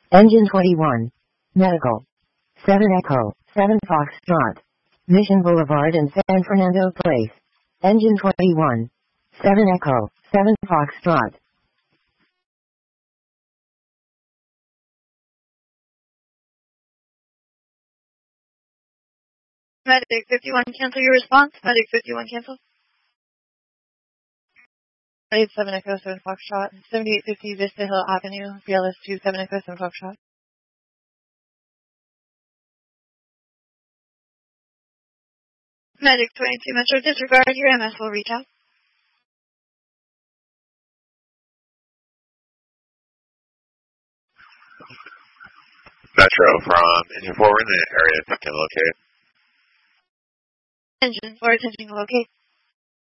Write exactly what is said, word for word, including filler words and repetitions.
Engine twenty-one. Medical. seven Echo, seven Foxtrot. Mission Boulevard and San Fernando Place. Engine twenty-one. seven Echo, seven Foxtrot. Medic fifty-one, cancel your response. Medic fifty-one, cancel. eight seven Echo seven Foxtrot, seventy-eight fifty Vista Hill Avenue, B L S two seven Echo seven Foxtrot. Medic twenty-two Metro, disregard your M S will reach out. Metro from engine four in the area attempting to locate. Engine four attempting to locate.